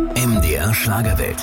MDR Schlagerwelt.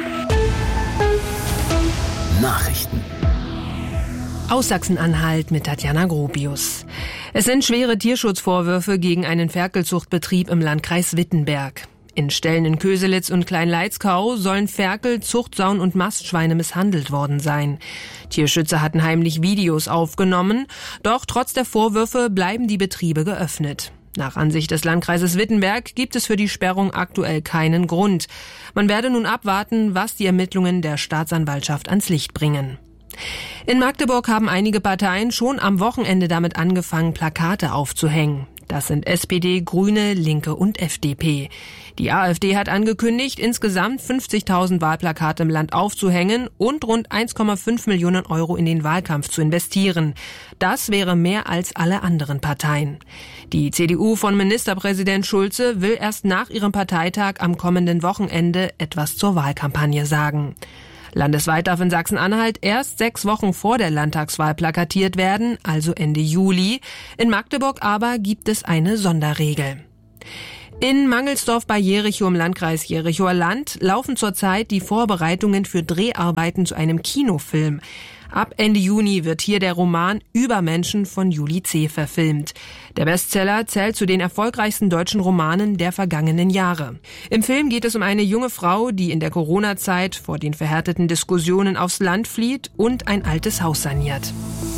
Nachrichten. Aus Sachsen-Anhalt mit Tatjana Gropius. Es sind schwere Tierschutzvorwürfe gegen einen Ferkelzuchtbetrieb im Landkreis Wittenberg. In Ställen in Köselitz und Kleinleitzkau sollen Ferkel, Zuchtsauen und Mastschweine misshandelt worden sein. Tierschützer hatten heimlich Videos aufgenommen, doch trotz der Vorwürfe bleiben die Betriebe geöffnet. Nach Ansicht des Landkreises Wittenberg gibt es für die Sperrung aktuell keinen Grund. Man werde nun abwarten, was die Ermittlungen der Staatsanwaltschaft ans Licht bringen. In Magdeburg haben einige Parteien schon am Wochenende damit angefangen, Plakate aufzuhängen. Das sind SPD, Grüne, Linke und FDP. Die AfD hat angekündigt, insgesamt 50.000 Wahlplakate im Land aufzuhängen und rund 1,5 Millionen Euro in den Wahlkampf zu investieren. Das wäre mehr als alle anderen Parteien. Die CDU von Ministerpräsident Schulze will erst nach ihrem Parteitag am kommenden Wochenende etwas zur Wahlkampagne sagen. Landesweit darf in Sachsen-Anhalt erst 6 Wochen vor der Landtagswahl plakatiert werden, also Ende Juli. In Magdeburg aber gibt es eine Sonderregel. In Mangelsdorf bei Jerichow im Landkreis Jerichower Land laufen zurzeit die Vorbereitungen für Dreharbeiten zu einem Kinofilm. Ab Ende Juni wird hier der Roman Übermenschen von Julie C. verfilmt. Der Bestseller zählt zu den erfolgreichsten deutschen Romanen der vergangenen Jahre. Im Film geht es um eine junge Frau, die in der Corona-Zeit vor den verhärteten Diskussionen aufs Land flieht und ein altes Haus saniert.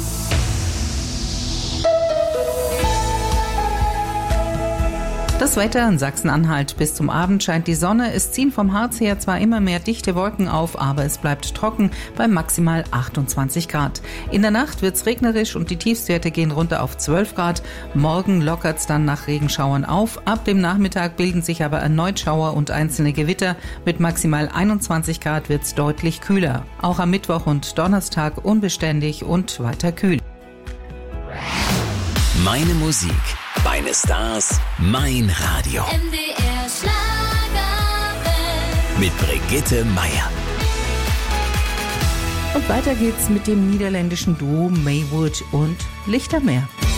Das Wetter in Sachsen-Anhalt: bis zum Abend scheint die Sonne. Es ziehen vom Harz her zwar immer mehr dichte Wolken auf, aber es bleibt trocken bei maximal 28 Grad. In der Nacht wird's regnerisch und die Tiefstwerte gehen runter auf 12 Grad. Morgen lockert's dann nach Regenschauern auf. Ab dem Nachmittag bilden sich aber erneut Schauer und einzelne Gewitter. Mit maximal 21 Grad wird's deutlich kühler. Auch am Mittwoch und Donnerstag unbeständig und weiter kühl. Meine Musik, meine Stars, mein Radio. MDR Schlagerwelt. Mit Brigitte Meier. Und weiter geht's mit dem niederländischen Duo Maywood und Lichtermeer.